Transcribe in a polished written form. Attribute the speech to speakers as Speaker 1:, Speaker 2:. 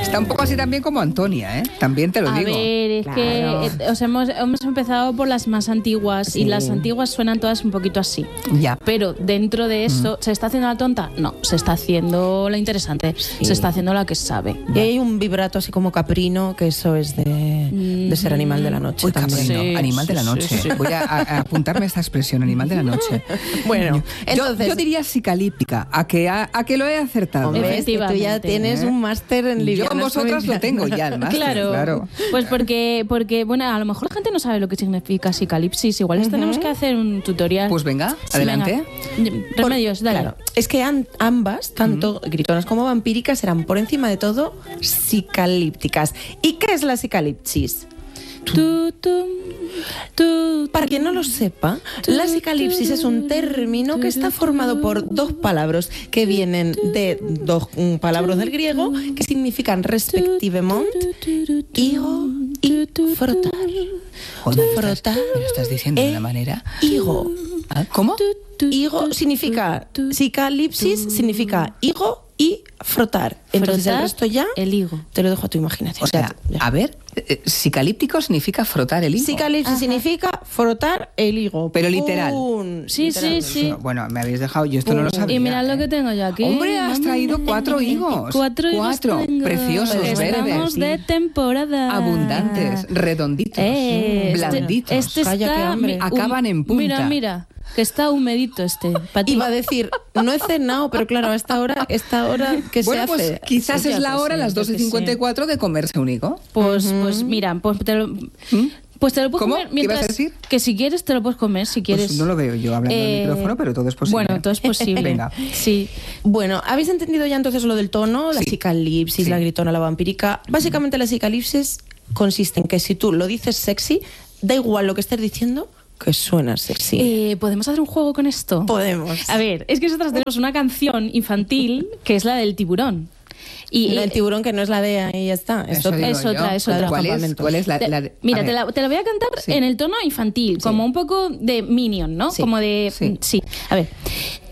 Speaker 1: Está un poco así también como Antonia, ¿eh? También te lo digo.
Speaker 2: A ver, es que hemos empezado por las más antiguas y las antiguas suenan todas un poquito así.
Speaker 1: Ya.
Speaker 2: Pero dentro de eso, ¿se está haciendo la tonta? No, se está haciendo la interesante, se está haciendo la que sabe.
Speaker 3: Y hay un vibrato así como caprino, que eso es de ser animal de la noche.
Speaker 1: Uy,
Speaker 3: también.
Speaker 1: caprino,
Speaker 2: Sí,
Speaker 1: animal de la
Speaker 2: sí,
Speaker 1: noche.
Speaker 2: sí.
Speaker 1: Voy a apuntarme esta expresión, animal de la noche.
Speaker 3: Bueno, entonces...
Speaker 1: Yo diría psicalíptica, a que lo he acertado.
Speaker 3: Hombre, es que tú ya
Speaker 2: Efectivamente.
Speaker 3: tienes un máster en
Speaker 1: Yo
Speaker 3: livianas
Speaker 1: con vosotras lo tengo ya, el máster,
Speaker 2: Claro. Pues porque, bueno, a lo mejor la gente no sabe lo que significa psicalipsis. Igual les tenemos que hacer un tutorial.
Speaker 1: Pues venga,
Speaker 2: Sí,
Speaker 1: adelante.
Speaker 2: venga. Remedios, dale.
Speaker 3: Claro, es que ambas, tanto gritonas como vampíricas, eran por encima de todo psicalípticas. ¿Y qué es la psicalipsis? Para quien no lo sepa, la psicalipsis es un término que está formado por dos palabras que vienen de dos palabras del griego que significan respectivamente higo y frotar.
Speaker 1: Joder,
Speaker 3: Frotar.
Speaker 1: me lo estás diciendo de una manera.
Speaker 3: Higo.
Speaker 1: ¿Ah? ¿Cómo?
Speaker 3: Higo significa, psicalipsis significa higo y frotar. Entonces el
Speaker 2: Frotar
Speaker 3: resto ya
Speaker 2: el higo.
Speaker 3: te lo dejo a tu imaginación.
Speaker 1: O sea,
Speaker 3: Ya.
Speaker 1: a ver, psicalíptico significa frotar el higo.
Speaker 3: Psicalipsis significa frotar el higo.
Speaker 1: Pero literal.
Speaker 2: Sí, sí, sí.
Speaker 1: Bueno, me habéis dejado, yo esto no lo sabía.
Speaker 2: Y mirad lo que
Speaker 1: ¿eh?
Speaker 2: tengo yo aquí.
Speaker 1: Hombre, has traído 4 higos.
Speaker 2: 4 higos tengo.
Speaker 1: Preciosos,
Speaker 2: Estamos
Speaker 1: verdes.
Speaker 2: de temporada.
Speaker 1: Abundantes, redonditos, blanditos.
Speaker 2: Este
Speaker 3: Calla, qué
Speaker 2: está...
Speaker 3: hambre.
Speaker 1: Acaban en punta.
Speaker 2: Mira, que está humedito este. Pa' ti.
Speaker 3: Iba a decir, no he cenado, pero claro, a esta hora ¿qué
Speaker 1: Bueno,
Speaker 3: se hace?
Speaker 1: pues quizás
Speaker 2: Sí,
Speaker 1: es la
Speaker 2: pues
Speaker 1: hora,
Speaker 2: sí,
Speaker 1: las
Speaker 2: yo que
Speaker 1: 2:54, de comerse un higo.
Speaker 2: Pues mira, pues te lo puedes
Speaker 1: ¿Cómo?
Speaker 2: comer
Speaker 1: ¿Qué ibas a
Speaker 2: mientras...
Speaker 1: decir?
Speaker 2: Que si quieres te lo puedes comer, si quieres.
Speaker 1: Pues no lo veo yo hablando del micrófono, pero todo es posible.
Speaker 2: Bueno, todo es posible.
Speaker 1: Venga.
Speaker 2: Sí.
Speaker 3: Bueno, ¿habéis entendido ya entonces lo del tono? La
Speaker 1: Sí.
Speaker 3: psicalipsis,
Speaker 1: Sí.
Speaker 3: la gritona, la vampírica. Básicamente la psicalipsis consiste en que si tú lo dices sexy, da igual lo que estés diciendo, que suena sexy.
Speaker 2: ¿Podemos hacer un juego con esto?
Speaker 3: Podemos.
Speaker 2: A ver, es que nosotros tenemos una canción infantil que es la del tiburón. Y
Speaker 3: el tiburón, que no es la de ahí, ya está.
Speaker 1: Eso digo
Speaker 2: es
Speaker 1: yo.
Speaker 2: otra, es
Speaker 3: La de
Speaker 2: otra.
Speaker 3: los
Speaker 1: ¿Cuál es?
Speaker 3: campamentos.
Speaker 1: ¿Cuál es la
Speaker 2: Mira,
Speaker 1: a ver.
Speaker 2: te la voy a cantar
Speaker 1: Sí.
Speaker 2: en el tono infantil, como un poco de Minion, ¿no?
Speaker 3: Sí.
Speaker 2: Como de...
Speaker 1: Sí.
Speaker 2: Sí. A ver.